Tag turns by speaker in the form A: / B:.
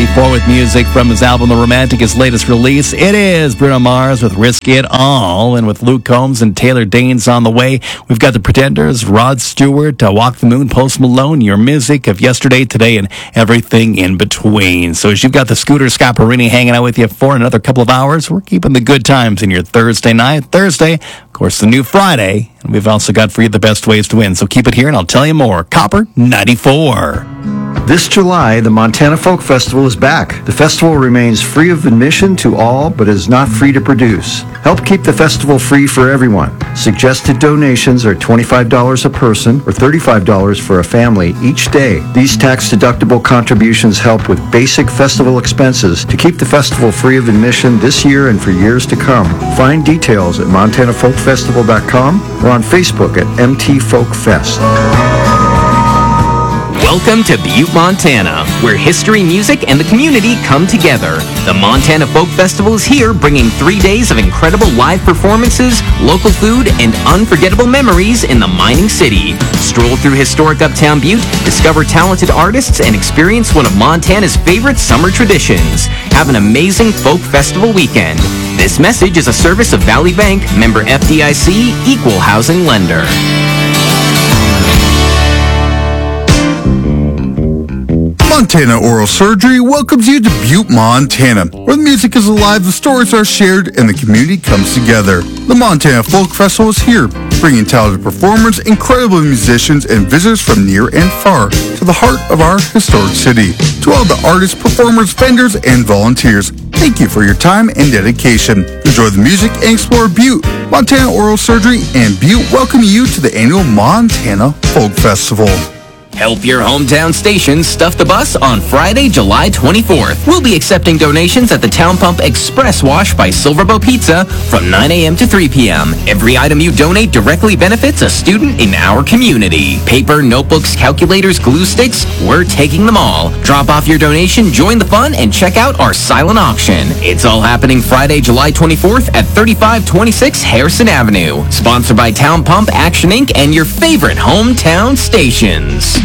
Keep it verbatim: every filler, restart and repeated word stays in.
A: ninety-four with music from his album The Romantic, his latest release. It is Bruno Mars with Risk It All, and with Luke Combs and Taylor Danes on the way. We've got the Pretenders, Rod Stewart, uh, Walk the Moon, Post Malone, your music of yesterday, today, and everything in between. So as you've got the Scooter Scaparini hanging out with you for another couple of hours, we're keeping the good times in your Thursday night. Thursday, of course, the new Friday, and we've also got for you the best ways to win. So keep it here, and I'll tell you more. Copper ninety-four.
B: This July, the Montana Folk Festival is back. The festival remains free of admission to all, but is not free to produce. Help keep the festival free for everyone. Suggested donations are twenty-five dollars a person or thirty-five dollars for a family each day. These tax-deductible contributions help with basic festival expenses to keep the festival free of admission this year and for years to come. Find details at montana folk festival dot com or on Facebook at M T Folk Fest.
C: Welcome to Butte, Montana, where history, music, and the community come together. The Montana Folk Festival is here, bringing three days of incredible live performances, local food, and unforgettable memories in the mining city. Stroll through historic Uptown Butte, discover talented artists, and experience one of Montana's favorite summer traditions. Have an amazing folk festival weekend. This message is a service of Valley Bank, member F D I C, equal housing lender.
D: Montana Oral Surgery welcomes you to Butte, Montana, where the music is alive, the stories are shared, and the community comes together. The Montana Folk Festival is here, bringing talented performers, incredible musicians, and visitors from near and far to the heart of our historic city. To all the artists, performers, vendors, and volunteers, thank you for your time and dedication. Enjoy the music and explore Butte. Montana Oral Surgery and Butte welcome you to the annual Montana Folk Festival.
C: Help your hometown station stuff the bus on Friday, July twenty-fourth. We'll be accepting donations at the Town Pump Express Wash by Silverbow Pizza from nine a.m. to three p.m. Every item you donate directly benefits a student in our community. Paper, notebooks, calculators, glue sticks, we're taking them all. Drop off your donation, join the fun, and check out our silent auction. It's all happening Friday, July twenty-fourth at thirty-five twenty-six Harrison Avenue. Sponsored by Town Pump, Action Incorporated, and your favorite hometown stations.